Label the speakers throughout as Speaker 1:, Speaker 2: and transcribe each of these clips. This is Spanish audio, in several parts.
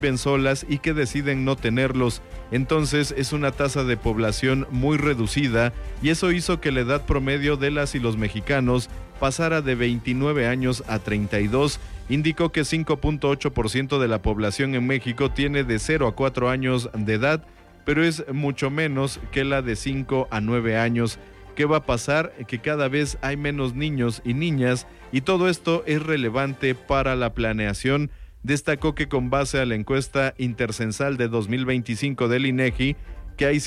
Speaker 1: viven solas y que deciden no tenerlos. Entonces es una tasa de población muy reducida y eso hizo que la edad promedio de las y los mexicanos pasara de 29 años a 32. Indicó que 5.8% de la población en México tiene de 0 a 4 años de edad, pero es mucho menos que la de 5 a 9 años. ¿Qué va a pasar? Que cada vez hay menos niños y niñas y todo esto es relevante para la planeación. Destacó que con base a la encuesta intercensal de 2025 del INEGI, que hay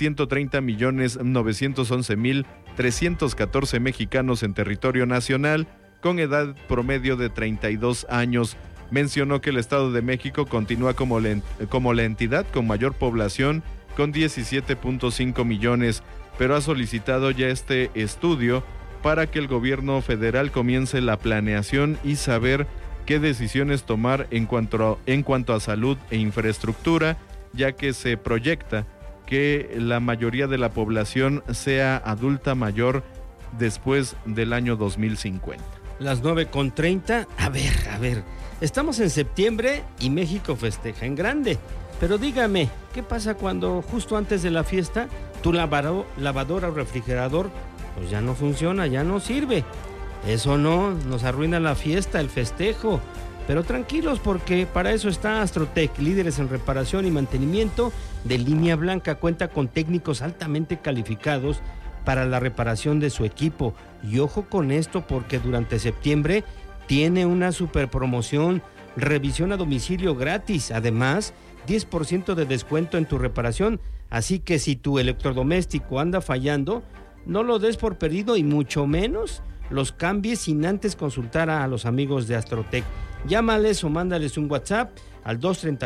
Speaker 1: 130.911.314 mexicanos en territorio nacional con edad promedio de 32 años. Mencionó que el Estado de México continúa como la entidad con mayor población con 17.5 millones, pero ha solicitado ya este estudio para que el gobierno federal comience la planeación y saber qué decisiones tomar en cuanto a salud e infraestructura, ya que se proyecta que la mayoría de la población sea adulta mayor después del año 2050.
Speaker 2: Las 9:30, a ver, estamos en septiembre y México festeja en grande, pero dígame, ¿qué pasa cuando justo antes de la fiesta tu lavadora o refrigerador pues ya no funciona, ya no sirve? Eso no, nos arruina la fiesta, el festejo. Pero tranquilos, porque para eso está Astrotech, líderes en reparación y mantenimiento de línea blanca. Cuenta con técnicos altamente calificados para la reparación de su equipo. Y ojo con esto, porque durante septiembre tiene una super promoción, revisión a domicilio gratis. Además, 10% de descuento en tu reparación. Así que si tu electrodoméstico anda fallando, no lo des por perdido y mucho menos los cambies sin antes consultar a los amigos de Astrotech. Llámales o mándales un WhatsApp al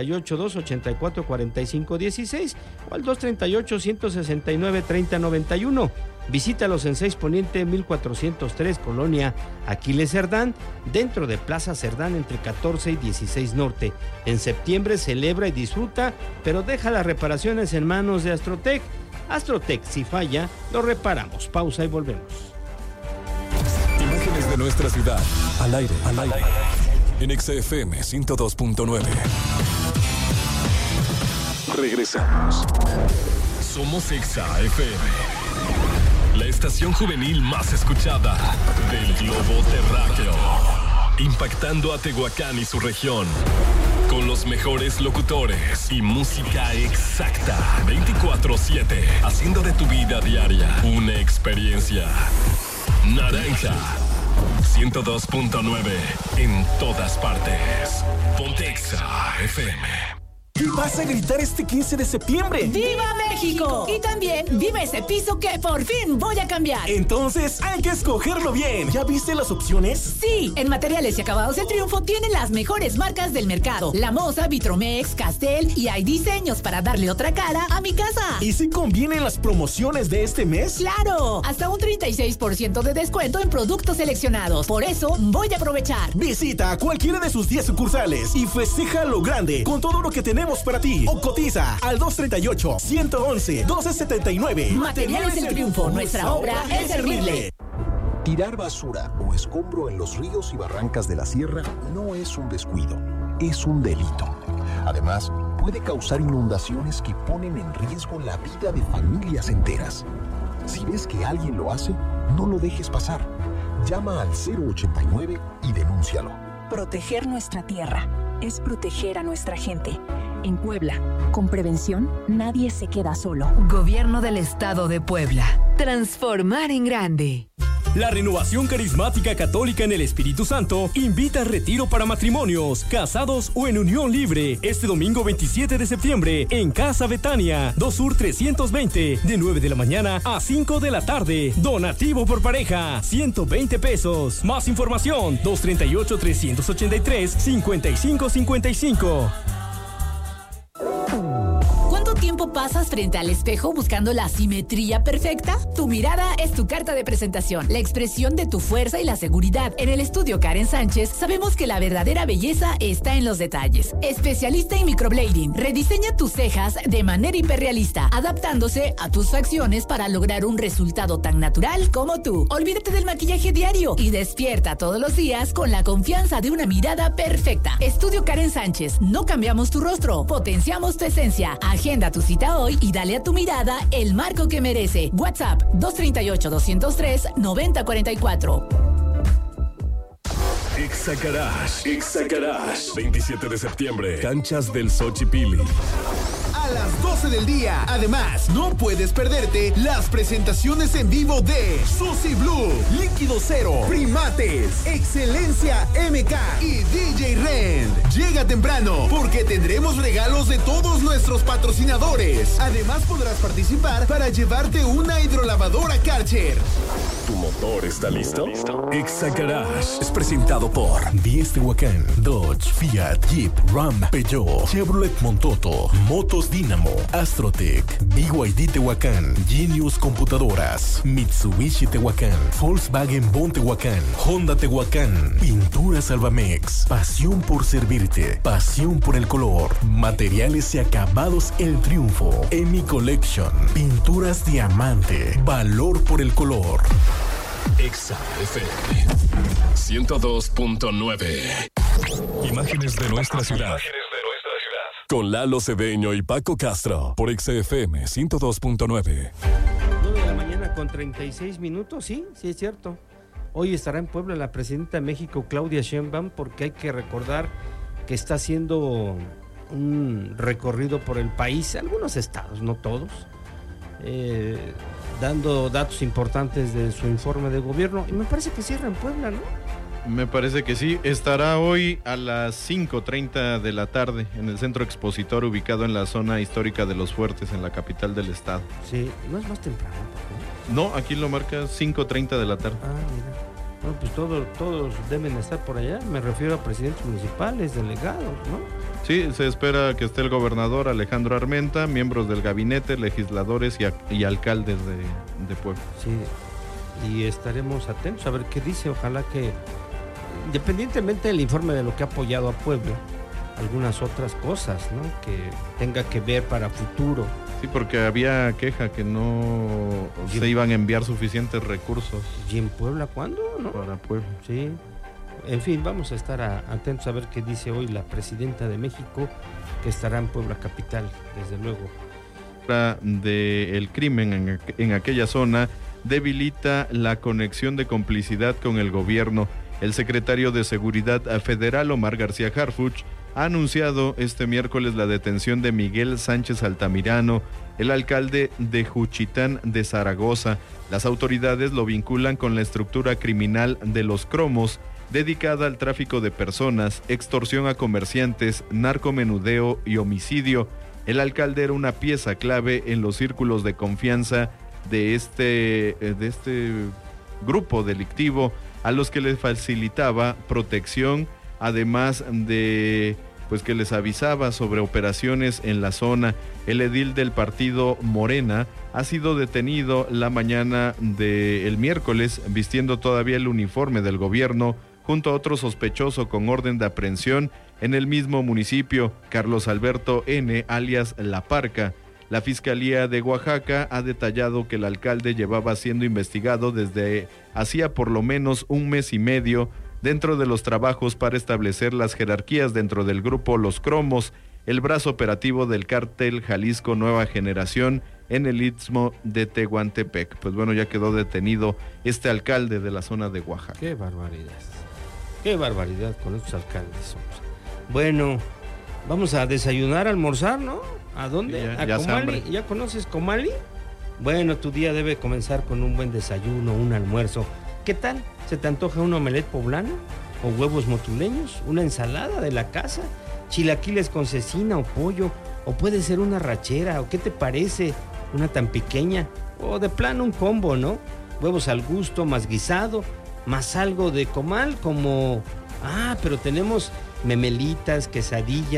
Speaker 2: 238-284-4516 o al 238-169-3091. Visítalos en 6 Poniente 1403, Colonia Aquiles Cerdán, dentro de Plaza Cerdán entre 14 y 16 Norte. En septiembre celebra y disfruta, pero deja las reparaciones en manos de Astrotech. Astrotech, si falla, lo reparamos. Pausa y volvemos.
Speaker 3: Imágenes de nuestra ciudad, al aire. En XFM 102.9. Regresamos. Somos XFM, la estación juvenil más escuchada del globo terráqueo, impactando a Tehuacán y su región, con los mejores locutores y música exacta, 24/7, haciendo de tu vida diaria una experiencia. Naranja 102.9 en todas partes. Ponte Exa FM.
Speaker 4: ¿Qué vas a gritar este 15 de septiembre?
Speaker 5: ¡Viva México! Y también ¡viva ese piso que por fin voy a cambiar!
Speaker 4: Entonces hay que escogerlo bien. ¿Ya viste las opciones?
Speaker 5: Sí, en Materiales y Acabados El Triunfo tienen las mejores marcas del mercado. La Moza, Vitromex, Castel, y hay diseños para darle otra cara a mi casa.
Speaker 4: ¿Y si convienen las promociones de este mes?
Speaker 5: ¡Claro! Hasta un 36% de descuento en productos seleccionados. Por eso voy a aprovechar.
Speaker 4: Visita cualquiera de sus 10 sucursales y festeja lo grande con todo lo que tenemos para ti. O cotiza al 238-111-1279.
Speaker 5: Materiales El Triunfo, nuestra obra es servirle.
Speaker 6: Tirar basura o escombro en los ríos y barrancas de la sierra no es un descuido, es un delito. Además, puede causar inundaciones que ponen en riesgo la vida de familias enteras. Si ves que alguien lo hace, no lo dejes pasar. Llama al 089 y denúncialo.
Speaker 7: Proteger nuestra tierra es proteger a nuestra gente. En Puebla, con prevención, nadie se queda solo.
Speaker 8: Gobierno del Estado de Puebla. Transformar en grande.
Speaker 9: La Renovación Carismática Católica en el Espíritu Santo invita a retiro para matrimonios, casados o en unión libre, este domingo 27 de septiembre en Casa Betania, 2 Sur 320, de 9 de la mañana a 5 de la tarde. Donativo por pareja, 120 pesos. Más información, 238-383-5555.
Speaker 5: tiempo pasas frente al espejo buscando la simetría perfecta? Tu mirada es tu carta de presentación, la expresión de tu fuerza y la seguridad. En el estudio Karen Sánchez sabemos que la verdadera belleza está en los detalles. Especialista en microblading, rediseña tus cejas de manera hiperrealista, adaptándose a tus facciones para lograr un resultado tan natural como tú. Olvídate del maquillaje diario y despierta todos los días con la confianza de una mirada perfecta. Estudio Karen Sánchez, no cambiamos tu rostro, potenciamos tu esencia. Agenda tu cita hoy y dale a tu mirada el marco que merece. WhatsApp 238-203-9044.
Speaker 3: Exacarás. 27 de septiembre. Canchas del Xochipilli.
Speaker 4: A las 12 del día. Además, no puedes perderte las presentaciones en vivo de Susi Blue, Líquido Cero, Primates, Excelencia MK y DJ Rend. Llega temprano porque tendremos regalos de todos nuestros patrocinadores. Además, podrás participar para llevarte una hidrolavadora Karcher.
Speaker 3: ¿Tu motor está listo? Exacarás es presentado por 10 Tehuacán, Dodge, Fiat, Jeep, Ram, Peugeot, Chevrolet Montoto, Motos Dynamo, Astrotech, BYD Tehuacán, Genius Computadoras, Mitsubishi Tehuacán, Volkswagen Bon Tehuacán, Honda Tehuacán, Pinturas Albamex, pasión por servirte, pasión por el color, materiales y acabados El Triunfo, Emi Collection, pinturas diamante, valor por el color. Exa FM 102.9. Imágenes de nuestra ciudad. Con Lalo Cedeño y Paco Castro por Exa FM 102.9.
Speaker 2: 9 de la mañana con 36 minutos, sí es cierto. Hoy estará en Puebla la presidenta de México, Claudia Sheinbaum, porque hay que recordar que está haciendo un recorrido por el país, algunos estados, no todos, dando datos importantes de su informe de gobierno, y me parece que cierra en Puebla, ¿no?
Speaker 1: Me parece que sí. Estará hoy a las 5:30 de la tarde en el centro expositor ubicado en la zona histórica de Los Fuertes, en la capital del estado.
Speaker 2: Sí, ¿no es más temprano, Paco?
Speaker 1: No, aquí lo marca 5:30 de la tarde.
Speaker 2: Ah, mira. Bueno, pues todos deben estar por allá. Me refiero a presidentes municipales, delegados, ¿no?
Speaker 1: Sí, se espera que esté el gobernador Alejandro Armenta, miembros del gabinete, legisladores y alcaldes de Puebla.
Speaker 2: Sí, y estaremos atentos a ver qué dice. Ojalá que, independientemente del informe de lo que ha apoyado a Puebla, algunas otras cosas, ¿no?, que tenga que ver para futuro.
Speaker 1: Sí, porque había queja que no se iban a enviar suficientes recursos.
Speaker 2: ¿Y en Puebla cuándo, no?
Speaker 1: Para Puebla.
Speaker 2: Sí. En fin, vamos a estar atentos a ver qué dice hoy la presidenta de México, que estará en Puebla capital, desde luego.
Speaker 1: Del crimen en aquella zona debilita la conexión de complicidad con el gobierno. El secretario de Seguridad Federal, Omar García Harfuch, ha anunciado este miércoles la detención de Miguel Sánchez Altamirano, el alcalde de Juchitán de Zaragoza. Las autoridades lo vinculan con la estructura criminal de Los Cromos, dedicada al tráfico de personas, extorsión a comerciantes, narcomenudeo y homicidio. El alcalde era una pieza clave en los círculos de confianza de este grupo delictivo, a los que les facilitaba protección, además de que les avisaba sobre operaciones en la zona. El edil del partido Morena ha sido detenido la mañana del miércoles vistiendo todavía el uniforme del gobierno, junto a otro sospechoso con orden de aprehensión en el mismo municipio, Carlos Alberto N., alias La Parca. La Fiscalía de Oaxaca ha detallado que el alcalde llevaba siendo investigado desde hacía por lo menos un mes y medio dentro de los trabajos para establecer las jerarquías dentro del grupo Los Cromos, el brazo operativo del cártel Jalisco Nueva Generación en el Istmo de Tehuantepec. Pues bueno, ya quedó detenido este alcalde de la zona de Oaxaca.
Speaker 2: Qué barbaridad con estos alcaldes. Bueno, vamos a desayunar, almorzar, ¿no? ¿A dónde?
Speaker 1: Sí,
Speaker 2: ¿A Comali? ¿Ya conoces Comali? Bueno, tu día debe comenzar con un buen desayuno, un almuerzo. ¿Qué tal? ¿Se te antoja un omelette poblano? ¿O huevos motuleños? ¿Una ensalada de la casa? ¿Chilaquiles con cecina o pollo? ¿O puede ser una rachera? ¿O qué te parece? ¿Una tan pequeña? O de plano un combo, ¿no? Huevos al gusto, más guisado, más algo de comal como... pero tenemos memelitas, quesadillas,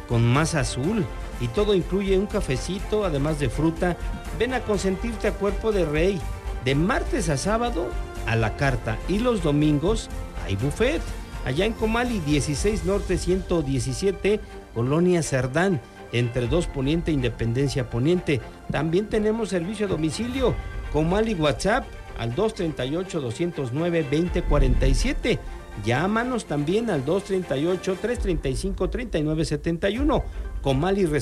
Speaker 2: con masa azul. Y todo incluye un cafecito, además de fruta. Ven a consentirte a Cuerpo de Rey. De martes a sábado, a la carta. Y los domingos hay buffet. Allá en Comali, 16 Norte 117, Colonia Cerdán, entre 2 Poniente e Independencia Poniente. También tenemos servicio a domicilio. Comali WhatsApp al 238-209-2047. Llámanos también al 238-335-3971. Comali